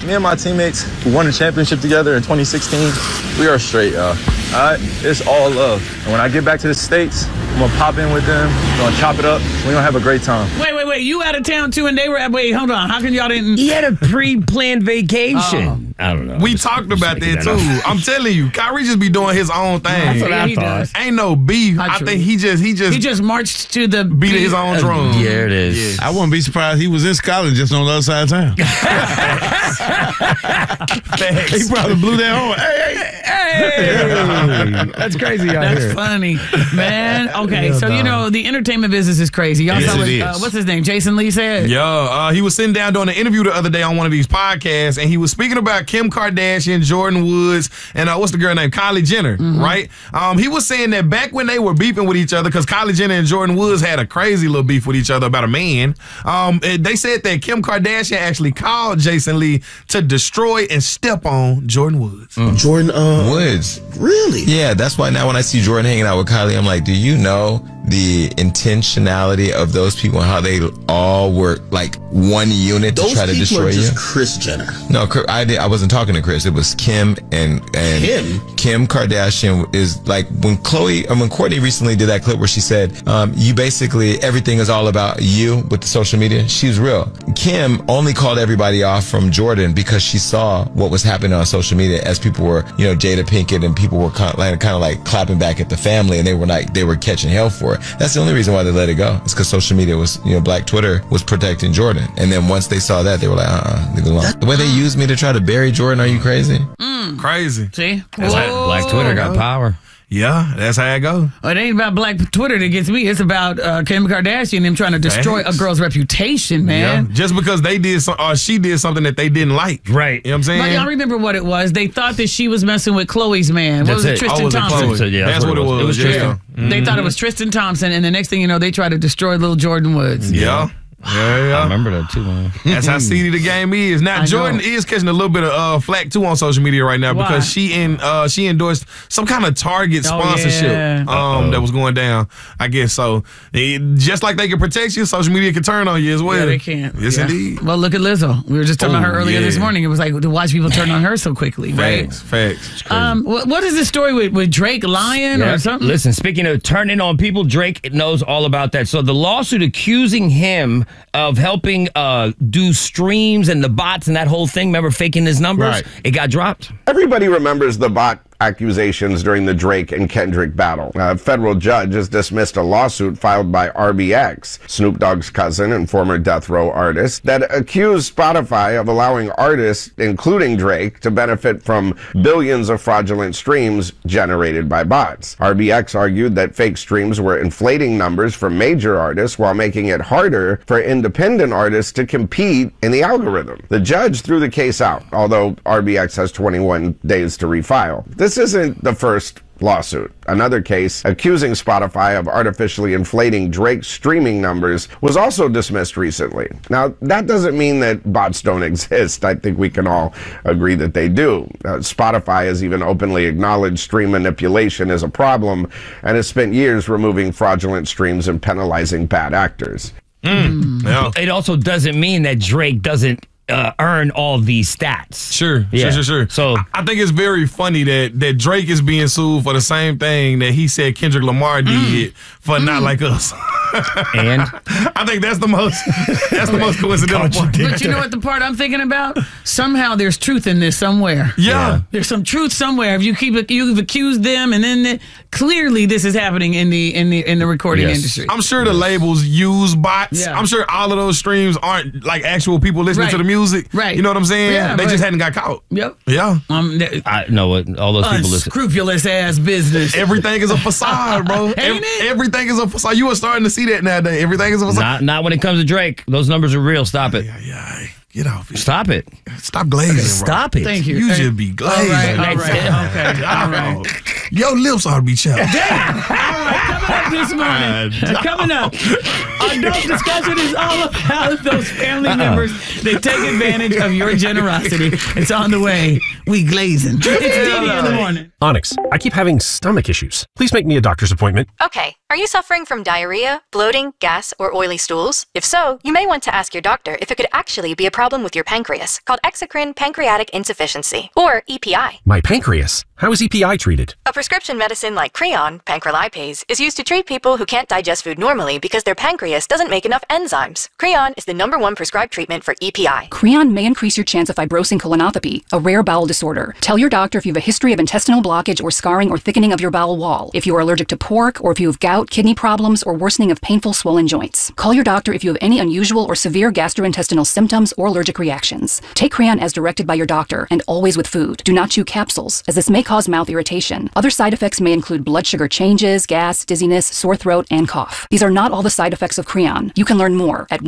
Me and my teammates who won the championship together in 2016, we are straight, y'all. All right? It's all love. And when I get back to the States, I'm going to pop in with them. We're going to chop it up. We're going to have a great time. Wait. You out of town, too, and they were... Wait, hold on. How can y'all didn't... He had a pre-planned vacation. I don't know. We talked about that, too. I'm telling you, Kyrie just be doing his own thing. That's what I thought. Ain't no beef. I think he just marched to the... beat his own drum. Yeah, it is. I wouldn't be surprised he was in Scotland just on the other side of town. He probably blew that horn. Hey. That's crazy out here. That's funny, man. Okay, so you know the entertainment business is crazy. Y'all saw what, what's his name? Jason Lee said. Yeah, he was sitting down doing an interview the other day on one of these podcasts, and he was speaking about Kim Kardashian, Jordan Woods, and what's the girl name? Kylie Jenner, right? He was saying that back when they were beefing with each other, because Kylie Jenner and Jordan Woods had a crazy little beef with each other about a man. They said that Kim Kardashian actually called Jason Lee to destroy and step on Jordan Woods. Jordan Woods. Really? Yeah, that's why now when I see Jordan hanging out with Kylie, I'm like, do you know the intentionality of those people and how they all work like one unit to try to destroy you? Those people are just Kris Jenner. No, I wasn't talking to Kris. It was Kim and Kim Kardashian is like when Kourtney recently did that clip where she said, you basically, everything is all about you with the social media. She's real. Kim only called everybody off from Jordan because she saw what was happening on social media as people were, Jada Pinkett and people were kind of like clapping back at the family, and they were catching hell for it. That's the only reason why they let it go. It's because social media was, Black Twitter was protecting Jordan. And then once they saw that, they were like, leave it alone. The way they used me to try to bury Jordan, are you crazy? Crazy. See? Black Twitter got power. Yeah, that's how it goes. It ain't about Black Twitter that gets me. It's about Kim Kardashian and them trying to destroy a girl's reputation, man. Yeah. Just because they did she did something that they didn't like. Right. You know what I'm saying? But y'all remember what it was. They thought that she was messing with Khloe's man. What was it? Tristan Thompson. So, yeah, that's what it was. It was Tristan. Yeah. They thought it was Tristan Thompson, and the next thing you know, they tried to destroy little Jordan Woods. Yeah. I remember that too, man. That's how seedy the game is. Now, Jordan is catching a little bit of flack too on social media right now because she endorsed some kind of Target sponsorship that was going down. I guess so. Just like they can protect you, social media can turn on you as well. Yeah, they can. Yes, indeed. Well, look at Lizzo. We were just talking about her earlier this morning. It was like to watch people turn on her so quickly. Facts. What is the story with Drake lying or something? Listen, speaking of turning on people, Drake knows all about that. So the lawsuit accusing him of helping do streams and the bots and that whole thing, remember faking his numbers? Right. It got dropped. Everybody remembers the bot accusations during the Drake and Kendrick battle. A federal judge has dismissed a lawsuit filed by RBX, Snoop Dogg's cousin and former Death Row artist, that accused Spotify of allowing artists, including Drake, to benefit from billions of fraudulent streams generated by bots. RBX argued that fake streams were inflating numbers for major artists while making it harder for independent artists to compete in the algorithm. The judge threw the case out, although RBX has 21 days to refile. This isn't the first lawsuit. Another case accusing Spotify of artificially inflating Drake's streaming numbers was also dismissed recently. Now, that doesn't mean that bots don't exist. I think we can all agree that they do. Spotify has even openly acknowledged stream manipulation as a problem and has spent years removing fraudulent streams and penalizing bad actors. Yeah. It also doesn't mean that Drake doesn't earn all these stats. Sure. So I think it's very funny that Drake is being sued for the same thing that he said Kendrick Lamar did for Not Like Us. And I think that's the most coincidental part. But you know what the part I'm thinking about? Somehow there's truth in this somewhere. Yeah. There's some truth somewhere. If you've accused them, and then clearly this is happening in the recording industry. I'm sure the labels use bots. Yeah. I'm sure all of those streams aren't like actual people listening to the music. Right. You know what I'm saying? Yeah, they just hadn't got caught. Yep. Yeah. I know what all those people listen. Unscrupulous ass business. Everything is a facade, bro. Everything is a facade. You are starting to see that nowadays. Everything is a facade. Not when it comes to Drake. Those numbers are real. Stop it. Yeah. Get off it. Stop it. Stop glazing, bro. Stop it. Thank you. You should be glazing. All right. Your lips ought to be chapped. Damn. All right, coming up this morning. Coming up. Our dope discussion is all about those family members that take advantage of your generosity. It's on the way. We glazing. It's Didi in the morning. Onyx, I keep having stomach issues. Please make me a doctor's appointment. Okay, Are you suffering from diarrhea, bloating, gas, or oily stools? If so, you may want to ask your doctor if it could actually be a problem with your pancreas, called exocrine pancreatic insufficiency, or EPI. My pancreas? How is EPI treated? A prescription medicine like Creon, pancrelipase, is used to treat people who can't digest food normally because their pancreas doesn't make enough enzymes. Creon is the #1 prescribed treatment for EPI. Creon may increase your chance of fibrosing colonopathy, a rare bowel disorder. Tell your doctor if you have a history of intestinal blockage or scarring or thickening of your bowel wall, if you are allergic to pork, or if you have gout, kidney problems, or worsening of painful swollen joints. Call your doctor if you have any unusual or severe gastrointestinal symptoms or allergic reactions. Take Creon as directed by your doctor, and always with food. Do not chew capsules, as this may cause mouth irritation. Other side effects may include blood sugar changes, gas, dizziness, sore throat, and cough. These are not all the side effects of Creon. You can learn more at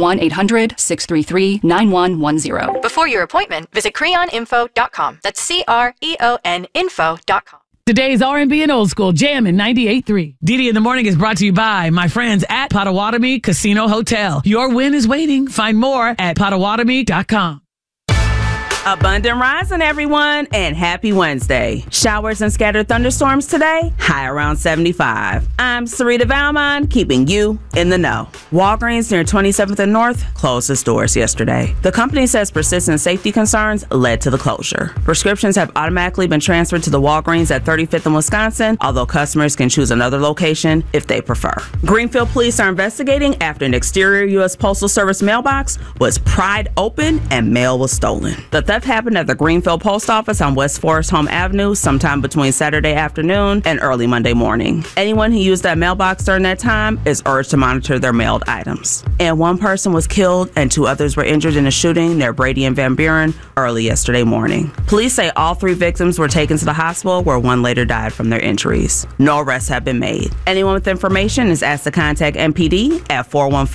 1-800-633-9110. Before your appointment, visit creoninfo.com. That's CREON info.com. Today's R&B and old school jamming 98.3. Didi in the Morning is brought to you by my friends at Potawatomi Casino Hotel. Your win is waiting. Find more at Potawatomi.com. Abundant rising, everyone, and happy Wednesday. Showers and scattered thunderstorms today, high around 75. I'm Sarita Valmont, keeping you in the know. Walgreens near 27th and North closed its doors yesterday. The company says persistent safety concerns led to the closure. Prescriptions have automatically been transferred to the Walgreens at 35th and Wisconsin, although customers can choose another location if they prefer. Greenfield police are investigating after an exterior U.S. Postal Service mailbox was pried open and mail was stolen. The theft happened at the Greenfield Post Office on West Forest Home Avenue sometime between Saturday afternoon and early Monday morning. Anyone who used that mailbox during that time is urged to monitor their mailed items. And one person was killed and 2 others were injured in a shooting near Brady and Van Buren early yesterday morning. Police say all 3 victims were taken to the hospital, where 1 later died from their injuries. No arrests have been made. Anyone with information is asked to contact MPD at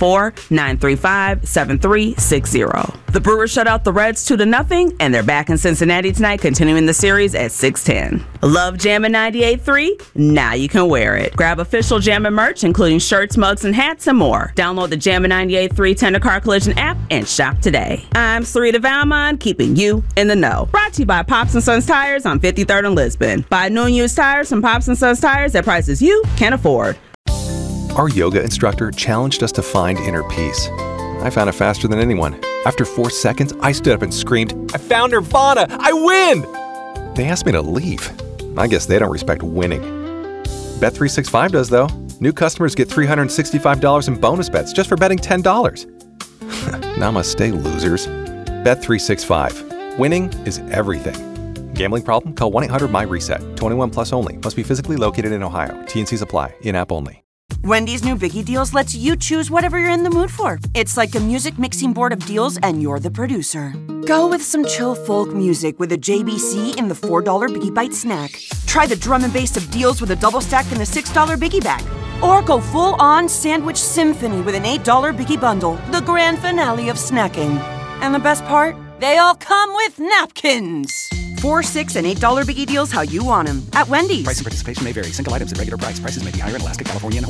414-935-7360. The Brewers shut out the Reds 2-0, and they're back in Cincinnati tonight, continuing the series at 6:10. Love Jammin' 98.3? Now you can wear it. Grab official Jammin' merch, including shirts, mugs, and hats, and more. Download the Jammin' 98.3 Tender Car Collision app and shop today. I'm Sarita Valmont, keeping you in the know. Brought to you by Pops & Sons Tires on 53rd and Lisbon. Buy new and used tires from Pops & Sons Tires at prices you can afford. Our yoga instructor challenged us to find inner peace. I found it faster than anyone. After 4 seconds, I stood up and screamed, "I found Nirvana! I win!" They asked me to leave. I guess they don't respect winning. Bet365 does, though. New customers get $365 in bonus bets just for betting $10. Namaste, losers. Bet365. Winning is everything. Gambling problem? Call 1-800-MY-RESET. 21 plus only. Must be physically located in Ohio. T&Cs apply. In-app only. Wendy's new Biggie Deals lets you choose whatever you're in the mood for. It's like a music mixing board of deals, and you're the producer. Go with some chill folk music with a JBC in the $4 Biggie Bite snack. Try the drum and bass of deals with a double stack in the $6 Biggie Bag. Or go full-on sandwich symphony with an $8 Biggie Bundle, the grand finale of snacking. And the best part? They all come with napkins. $4, $6, and $8 Biggie Deals how you want them at Wendy's. Price and participation may vary. Single items at regular price. Prices may be higher in Alaska, California, and